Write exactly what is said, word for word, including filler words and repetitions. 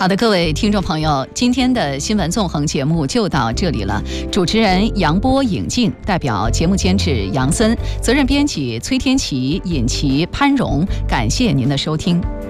好的，各位听众朋友，今天的新闻纵横节目就到这里了。主持人杨波、尹静，代表节目监制杨森，责任编辑崔天琪、尹琪、潘荣，感谢您的收听。